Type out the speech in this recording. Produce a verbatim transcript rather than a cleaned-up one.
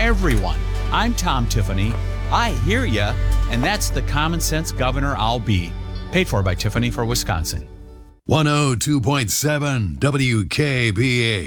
everyone. I'm Tom Tiffany. I hear ya, and that's the common sense governor I'll be. Paid for by Tiffany for Wisconsin. one oh two point seven W K B A